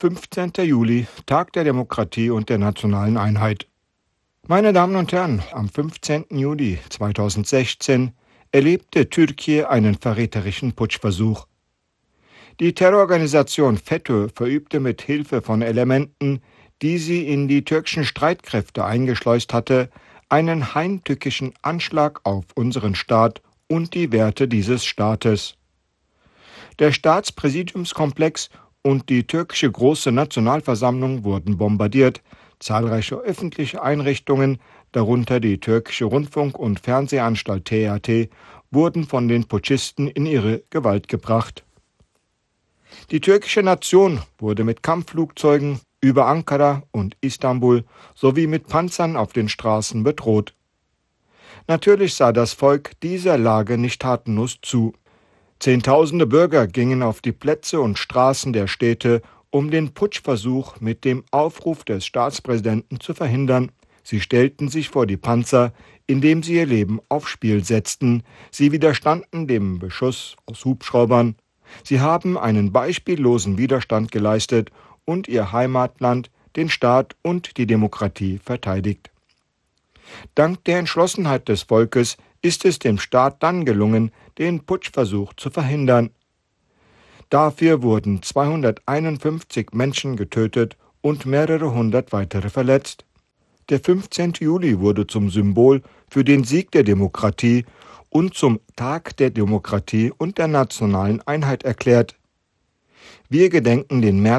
15. Juli, Tag der Demokratie und der nationalen Einheit. Meine Damen und Herren, am 15. Juli 2016 erlebte Türkei einen verräterischen Putschversuch. Die Terrororganisation FETÖ verübte mit Hilfe von Elementen, die sie in die türkischen Streitkräfte eingeschleust hatte, einen heimtückischen Anschlag auf unseren Staat und die Werte dieses Staates. Der Staatspräsidiumskomplex und die türkische Große Nationalversammlung wurden bombardiert, zahlreiche öffentliche Einrichtungen, darunter die türkische Rundfunk- und Fernsehanstalt TRT, wurden von den Putschisten in ihre Gewalt gebracht. Die türkische Nation wurde mit Kampfflugzeugen über Ankara und Istanbul sowie mit Panzern auf den Straßen bedroht. Natürlich sah das Volk dieser Lage nicht tatenlos zu. Zehntausende Bürger gingen auf die Plätze und Straßen der Städte, um den Putschversuch mit dem Aufruf des Staatspräsidenten zu verhindern. Sie stellten sich vor die Panzer, indem sie ihr Leben aufs Spiel setzten. Sie widerstanden dem Beschuss aus Hubschraubern. Sie haben einen beispiellosen Widerstand geleistet und ihr Heimatland, den Staat und die Demokratie verteidigt. Dank der Entschlossenheit des Volkes ist es dem Staat dann gelungen, den Putschversuch zu verhindern. Dafür wurden 251 Menschen getötet und mehrere hundert weitere verletzt. Der 15. Juli wurde zum Symbol für den Sieg der Demokratie und zum Tag der Demokratie und der nationalen Einheit erklärt. Wir gedenken den